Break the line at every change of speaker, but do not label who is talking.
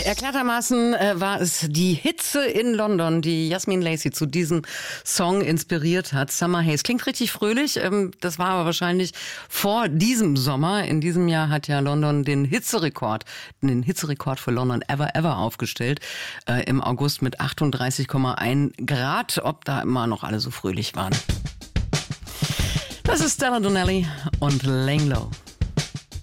Erklärtermaßen war es die Hitze in London, die Yasmin Lacey zu diesem Song inspiriert hat. Summer Haze. Klingt richtig fröhlich. Das war aber wahrscheinlich vor diesem Sommer. In diesem Jahr hat ja London den Hitzerekord für London ever aufgestellt. Im August mit 38,1 Grad. Ob da immer noch alle so fröhlich waren. Das ist Stella Donnelly und Laying Low.